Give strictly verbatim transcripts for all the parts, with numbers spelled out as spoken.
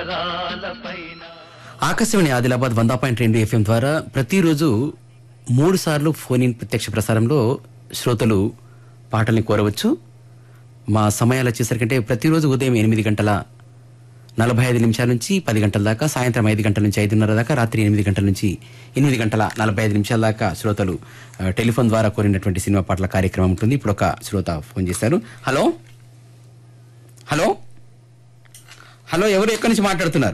ఆకాశవాణి ఆదిలాబాద్ వంద పాయింట్ రెండు ఎఫ్ఎం ద్వారా ప్రతిరోజు మూడు సార్లు ఫోన్ ఇన్ ప్రత్యక్ష ప్రసారంలో శ్రోతలు పాటల్ని కోరవచ్చు. మా సమయాలు వచ్చేసరికంటే ప్రతిరోజు ఉదయం ఎనిమిది గంటల నలభై ఐదు నిమిషాల నుంచి పది గంటల దాకా, సాయంత్రం ఐదు గంటల నుంచి ఐదున్నర దాకా, రాత్రి ఎనిమిది గంటల నుంచి ఎనిమిది గంటల నలభై ఐదు నిమిషాల దాకా శ్రోతలు టెలిఫోన్ ద్వారా కోరినటువంటి సినిమా పాటల కార్యక్రమం ఉంటుంది. ఇప్పుడు ఒక శ్రోత ఫోన్ చేశారు. హలో హలో హలో ఎవరు ఎక్కడి నుంచి మాట్లాడుతున్నారు?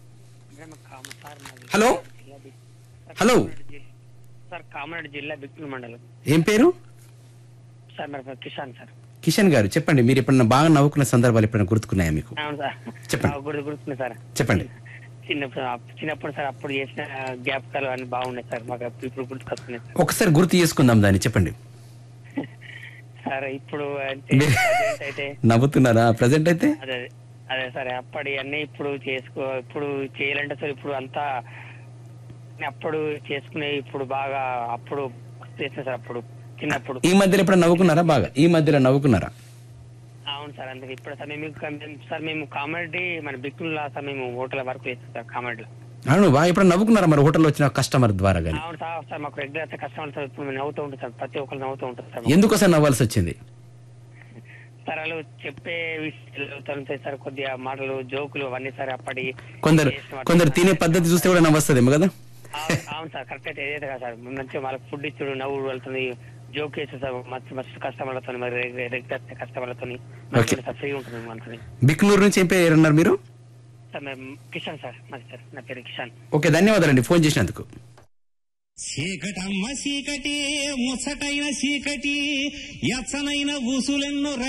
హలో హలో సార్, కామారెడ్డి జిల్లా బిక్నూరు మండలం. ఏం పేరు? సార్ మరి కిషాన్ సార్. కిషన్ గారు చెప్పండి, మీరు ఎప్పుడన్నా బాగా నవ్వుకున్న సందర్భాలు ఎప్పుడైనా గుర్తుకున్నాయా మీకు? అవును సార్, చెప్పండి. గుర్తు గుర్తుంది సార్. చెప్పండి. చిన్నప్పుడు చిన్నప్పుడు సార్ అప్పుడు చేసిన జ్ఞాపకాలు అన్ని బాగున్నాయి సార్, మాకు ఇప్పుడు గుర్తుకొస్తున్నాయి సార్. ఒకసారి గుర్తు చేసుకుందాం దాన్ని, చెప్పండి. సార్ ఇప్పుడు present అయితే నవ్వుతున్నారా ప్రజెంట్ అయితే? అదే అదే సార్, అప్పటి అన్ని ఇప్పుడు చేసుకో ఇప్పుడు చేయాలంటే సార్ ఇప్పుడు అంతా అప్పుడు చేసుకునే ఇప్పుడు బాగా అప్పుడు చేసిన సార్ అప్పుడు చిన్నప్పుడు. ఈ మధ్యలో ఎప్పుడు నవ్వుకున్నారా? బాగా ఈ మధ్యలో నవ్వుకున్నారా? అవును సార్, అందుకే ఇప్పుడు సార్ మేము సార్ మేము కామెడీ మన బిక్కుల్లో సార్ మేము హోటల్ వర్క్ చేస్తాం సార్ కామెడీలో. అవును, బాగా ఎప్పుడు నవ్వుకున్నారా మరి హోటల్లో వచ్చిన కస్టమర్ ద్వారా? కానీ అవును సార్, సార్ మాకు రెగ్యులర్ కస్టమర్ సార్ ఇప్పుడు మేము నవ్వుతూ ఉంటాం సార్, ప్రతి ఒక్కరు నవ్వుతూ ఉంటారు సార్. ఎందుకోసం నవ్వాల్సి వచ్చింది? సార్ వాళ్ళు చెప్పే విషయాలు సార్, కొద్దిగా మాటలు జోకులు అవన్నీ సార్ అప్పటి కొందరు కొందరు తినే పద్ధతి చూస్తే కూడా నవ్వొస్తుందేమో కదా? అవును సార్, కరెక్ట్ అయితే ఏదైతే కదా సార్, మంచిగా వాళ్ళకి ఫుడ్ ఇచ్చుడు నవ్వు వెళ్తుంది, జోక్ చేస్తే సార్ మస్తు మస్తు కస్టమర్లతో మరి రెగ్యులర్ కస్టమర్లతో సార్ ఫ్రీ ఉంటుంది మనకి. బిక్నూరు నుంచి ఏం పేరు అన్నారు మీరు? సార్ మేము కిషన్ సార్, మాది సార్ నా పేరు కిషన్. ఓకే, ధన్యవాదాలండి ఫోన్ చేసినందుకు. చీకటమ్మ చీకటి ముచ్చటైన చీకటి ఎచ్చనైన ఊసులెన్నో